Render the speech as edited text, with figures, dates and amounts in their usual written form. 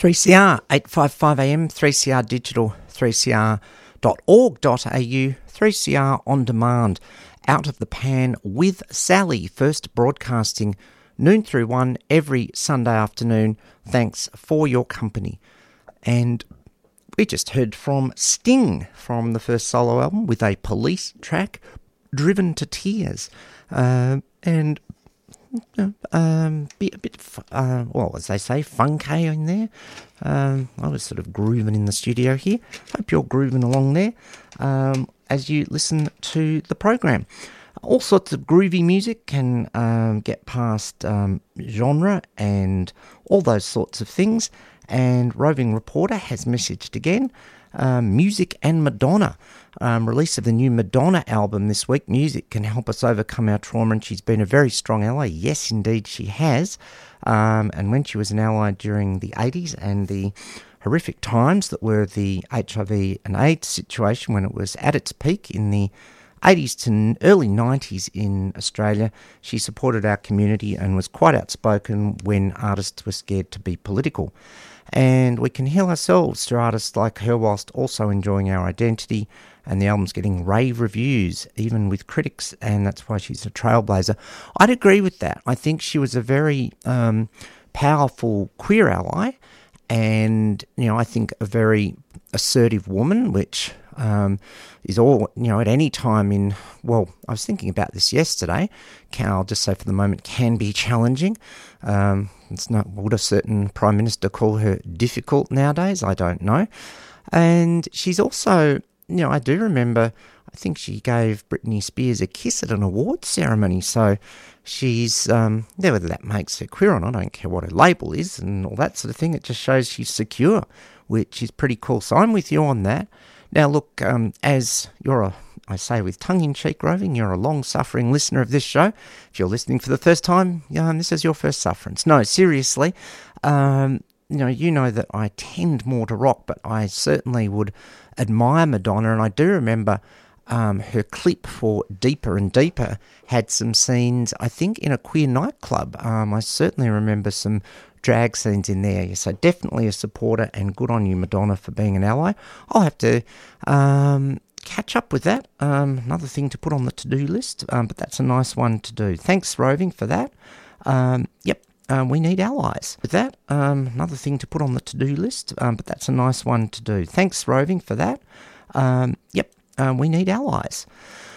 3CR, 855 AM, 3CR Digital, 3cr.org.au, 3CR On Demand, Out of the Pan with Sally, first broadcasting noon through 1 every Sunday afternoon. Thanks for your company. And we just heard from Sting from the first solo album with a Police track, Driven to Tears. Be a bit, well, as they say, funky in there. I was sort of grooving in the studio here. Hope you're grooving along there as you listen to the program. All sorts of groovy music can get past genre and all those sorts of things. And Roving Reporter has messaged again. Music and Madonna. Release of the new Madonna album this week. Music can help us overcome our trauma, and she's been a very strong ally. Yes, indeed, she has. And when she was an ally during the 80s and the horrific times that were the HIV and AIDS situation when it was at its peak in the 80s to early 90s in Australia, she supported our community and was quite outspoken when artists were scared to be political. And we can heal ourselves through artists like her whilst also enjoying our identity, and the album's getting rave reviews, even with critics, and that's why she's a trailblazer. I'd agree with that. I think she was a very powerful queer ally, and, you know, I think a very assertive woman, which is all, you know, at any time in, well, I was thinking about this yesterday, I'll just say for the moment, can be challenging. It's not, would a certain Prime Minister call her difficult nowadays? I don't know. And she's also, you know, I do remember, I think she gave Britney Spears a kiss at an awards ceremony. So she's, whether that makes her queer or not, I don't care what her label is and all that sort of thing. It just shows she's secure, which is pretty cool. So I'm with you on that. Now, look, as you're I say with tongue-in-cheek, Roving, you're a long-suffering listener of this show. If you're listening for the first time, this is your first sufferance. No, seriously, you know that I tend more to rock, but I certainly would admire Madonna, and I do remember her clip for Deeper and Deeper had some scenes, I think, in a queer nightclub. I certainly remember some drag scenes in there. So definitely a supporter, and good on you, Madonna, for being an ally. I'll have to catch up with that. Another thing to put on the to-do list, but that's a nice one to do. Thanks, Roving, for that. We need allies. With that, another thing to put on the to-do list, but that's a nice one to do. Thanks, Roving, for that. We need allies.